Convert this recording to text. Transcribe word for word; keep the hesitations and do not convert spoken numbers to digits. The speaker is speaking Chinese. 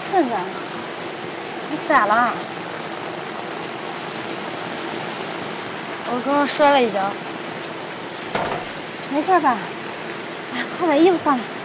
顺子，你咋了？ 我刚刚摔了一跤。 没事吧？哎，快把衣服放了。